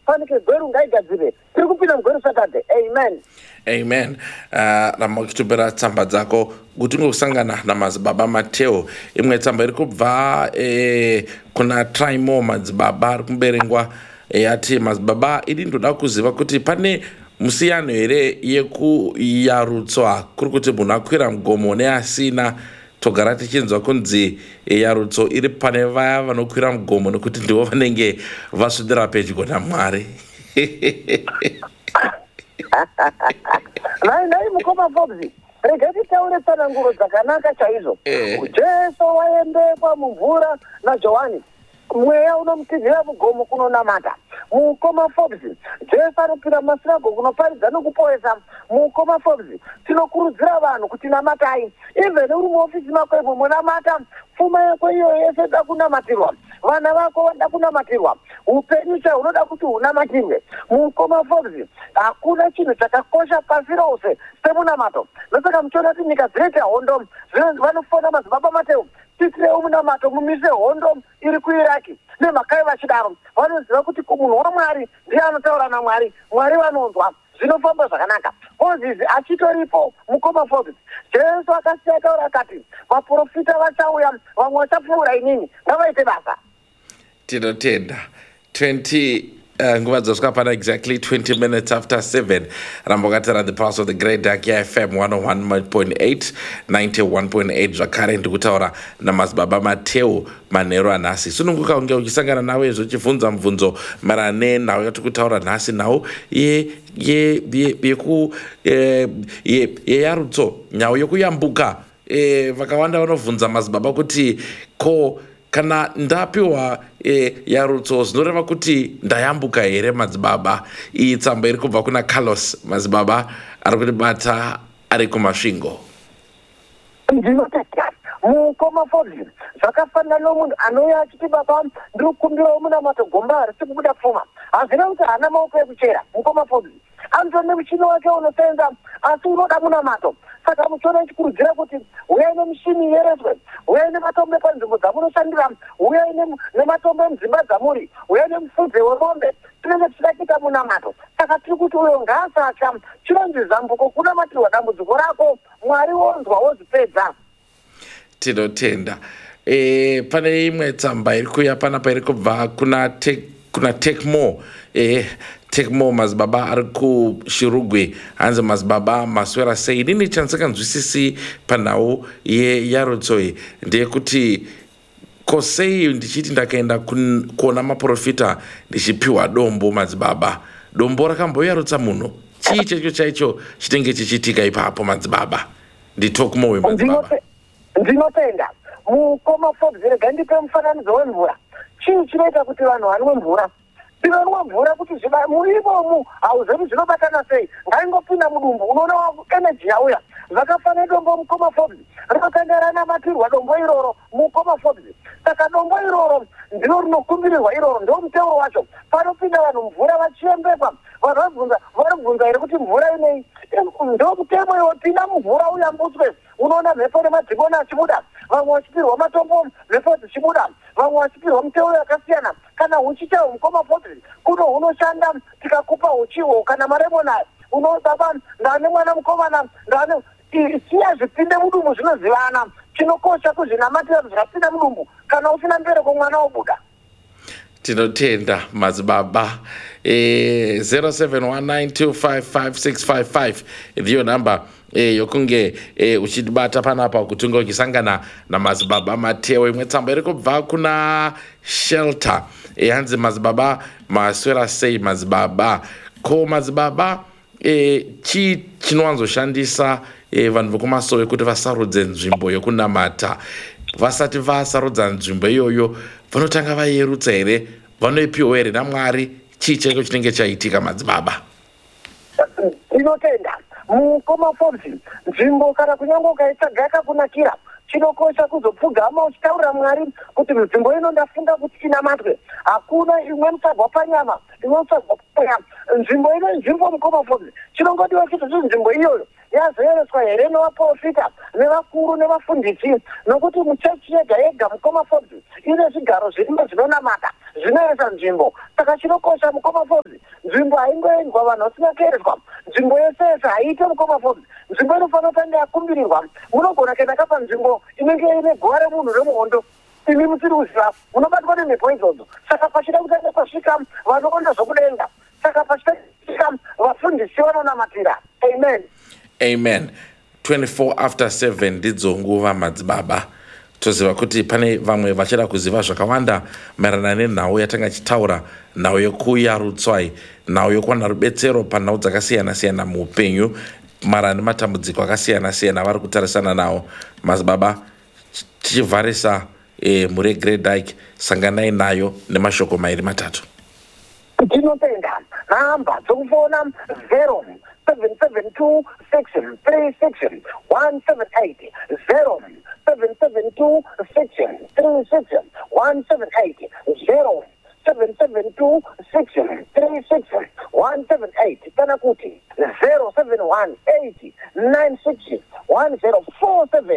fanike gweru ngaigadzire. Tiri kupinda mugweru Saturday. Amen. Ramakitubera tsamba dzako kuti ngokusangana namadzibaba Mateo. Imwe tsamba iri kubva kuna Traimo madzibaba ari kuberengwa ati madzibaba ini ndoda kuziva kuti pane musiyano here yekuyarutswa kuri kuti munhu akwira mugomo neasina. Togara tichinzwa kunzi yarutso iri pane vaya vanokwira mugomo nekuti ndivo vanenge vaswedera pedyo naMwari. Nai mukoma Forbes, rega titaure tsananguro dzakanaka chaizvo. Jesu waendekwa mumvura naJohani. Mweya unomutizira mugomo kunonamata. Mukoma Forbes, Jesu anopinda mumasinagoge kunoparidza nokuporesa. Mukoma Forbes, tinokurudzira vanhu kuti namatai. Even uri muofisi mako imo munamata, pfuma yako iyo yese da kunamatirwa. Vana vako vada kunamatirwa. Upenyu cha unoda kuti unamatirwe. Mukoma Forbes, hakuna chinhu chakakosha pasi rose semunamato. Nosaka muchiona kuti nyika dzinoita hondo, vanofona madzibaba Mateo. Titirewo munamato mumise hondo iri kuIraki. Nemhakai vachidaro vanoziva kuti munhu waMwari ndiye anotaura naMwari. Mwari vanonzwa. Zvinofamba zvakanaka. Moses achitoripo mukoma Forbes. Jesu akasiya taura akati vaprofita vachauya vamwe vachapfuura inini ngavaite basa. Tinotenda 20 nguva dzosvika pana exactly 20 minutes after 7. Rambokatara the pulse of the great dark FM 101.8 91.8 zvakare ndikutaura namadzibaba Mateo manheru anhasi. Sununguka unge uchisangana nawe zvichibvunza mubvunzo maererano nenhau yatiri kutaura nhasi nhau yeyarutso, nhau yokuyambuka. Vakawanda vanobvunza madzibaba kuti ko kana ndapiwa yarutso zvinoreva kuti ndayambuka here madzibaba. Iyi tsamba iri kubva kuna Carlos madzibaba ari kutibata ari kumasvingo. Mukoma Forbes, zvakafanana nomunhu anouya achiti baba ndiri kukumbirawo munamato gomba risi kubuda pfuma. Hazvina kuti haana maoko ekuchera. Mukoma Forbes anotori nemuchini wake unosenza asi unoda munamato. Saka muchiona chikurudzira kuti uyai nemuchini iyereswe, uyai nematombo panzvimbo dzamunoshandira, uyai nematombo mudzimba dzamuri, uyai nemufudze wemombe. Tinenge tichida kuita munamato. Saka tiri kuti uyo ngaasatya. Chinonzi zambuko kunamatirwa dambudziko rako, Mwari wonzwa wozvipedza. Tinotenda. Pane imwe tsamba iri kuya panapa iri kubva kuna Tekmo. Tekmo madzibaba ari kuShirugwe hanzi madzibaba maswera sei. Inini chandisinganzwisisi panhau yeyarutso iyi ndeyekuti kosei ndichiti ndakaenda kuona maprofita ndichipiwa dombo madzibaba. Dombo rakamboyarutsa munhu. Chii checho chaicho chitenge chichiitika ipapo madzibaba? Nditokmo wemadzibaba. Ndinotenda. Mukoma Forbes, rega ndipe mufananidzo wemvura. Chii chinoita kuti vanhu vanwe mvura? Tinonwa mvura kuti muimomu hauzivi zvinobatana sei. Ngaingopinda mudumbu unoona energy yauya. Zvakafanana dombo mukoma Forbes rinotanga ranamatirwa dombo iroro mukoma Forbes. Saka dombo iroro ndiro rinokumbirirwa iroro, ndio mutero wacho. Panopinda vanhu mvura vachiembepa. Vanhu varibvunza here kuti mvura inei ndio mutemo yopinda mumvura uyambuswe. Unoona mhepo nemadhimoni achibuda. Vamwe vachipirwa matombo mhepo dzichibuda. Vamwe vachipirwa mutero yakasiyana. Kana huchi chaiwo mukoma Forbes kuno hunoshanda tikakupa huchiwo kana maremonari. Unobaba ndane mwana mukomana ndane siya zvipinde mudumbu zvinozivana. Chinokosha kuzvinamatira zvapinda mudumbu kana usina mbereko mwana wobuda. Tinotenda madzibaba. 0719255655 ndiyo namba yokunge uchibata panapa kuti unge uchisangana namadzibaba Mateo. Imwe tsamba iri kubva kuna Shelter hanzi madzibaba maswera sei madzibaba. Ko madzibaba chii chinowanzoshandisa vanhu vekumasove kuti vasarudze nzvimbo yokunamata? Vasati vasarudza nzvimbo iyoyo vanotanga vayerutsa here? Vanoipiwa here naMwari? Chii chaiko chinenge chaitika madzibaba? Tinotenda. Mukoma Forbes, nzvimbo kana kunyange ukaitsvaga yakakunakira, chinokosha kuzopfugama uchitaurira Mwari kuti nzvimbo ino ndafunga kuti inamatwe. Hakuna imwe mutsvagwa panyama, imwe mutsvagwa panyama. Nzvimbo ino nzvimbo mukoma Forbes. Chinongodiwa kuti nzvimbo iyoyo yazoyereswa here nevaprofita nevakuru nevafundisi, nokuti muchechi yega yega mukoma Forbes ine zvigaro zvirimo zvinonamata. zvinoyesa nzvimbo. Saka chinokosha mukoma Falls, nzvimbo haingoendwa vanhu vasingakererwa, nzvimbo yese yese haiite mukoma Falls. Nzvimbo inofanira kutanga yakumbirirwa. Munogona kuenda kapa nzvimbo inenge ine gowa remunhu remuhondo, imi musiri kuziva, munobatwa nemhepo idzodzo. Saka pachida kutanga pasvika vanoona zvokudenga, saka pachida kusvika vafundisi vanonamatira. Amen. Amen. 24 after 7 ndidzo nguva madzibaba. Toziva kuti pane vamwe vachida kuziva zvakawanda maererano nenhau yatanga chitaura, nhau yokuyarutswa, nhau yokuwana rubetsero panhau dzakasiyana siyana muupenyu, mara nematambudziko akasiyana siyana vari kutarisana nawo. Madzibaba, tichivharisa mure Great Dyke, sanganai nayo nemashoko mairi matatu. Tinotenda namba dzokufona 0772636178 0772636178 0772636178 kana kuti 0718961047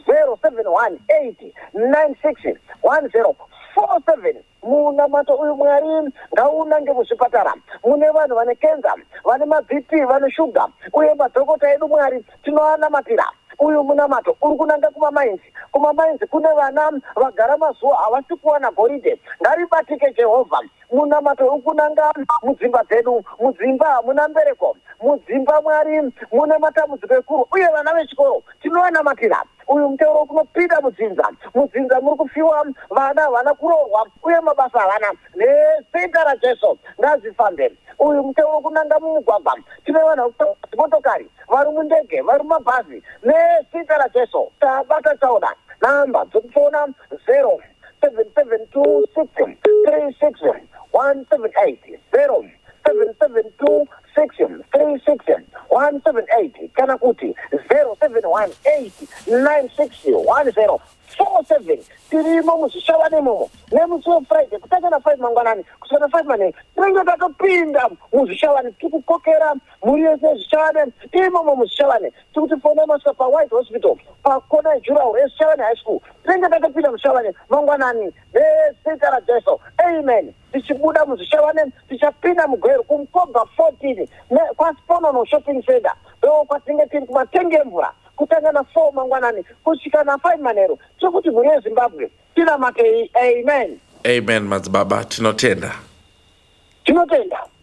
0718961047. Munamato uyu Mwari ngaunange muzvipatara. Mune vanhu vane kenza, vane maBP, vane shuga, uye madhokota edu Mwari tinoanamatira. Uyu munamato uri kunanga kumamainzi. Kumamainzi kune vana vagara mazuva havasi kuwana goridhe. Ngaribatike Jehovha. Munamato uri kunanga mudzimba dzedu, mudzimba muna mbereko, mudzimba Mwari muna matambudziko ekuru, uye vana vechikoro tinoanamatira. Uyu mutoro kunopinda mudzinza muri kufiwa vana vana kuroorwa, uye mabasa havana. Nezita raJesu ngazvifambe. Uyu mutoro kunanga mumugwagwa, tine vanhu motokari vari mundege, vari mumabhazi. Nezita raJesu tabata taona namba dzokufona 0772636178 0772636178 kana kuti 0718961047. Tirimo muzvishava momo nemusi Friday kutanga na 5 mangwanani kusvika na 5 manheru tinenge tatopinda muzvishavane, tikukokera mhuri yese yezvishavane imomo muzvishavane. Tikutifona masvika paWhite Hospital pakona yeJurahoro yezvishavane High School, tinenge tatopinda muzvishavane mangwanani nezita raJesu. Amen. Tichibuda muzvishavane tichapinda mugweru kumukobva 14 kwaSponono Shopping Center, ndo kwatinenge tiri kumatenge emvura kutanga na 4 mangwanani kusvika na 5 manheru. Tokuti mhuri yeZimbabwe tinamate. Amen. Amen madzibaba, tinotenda. Tinotenda.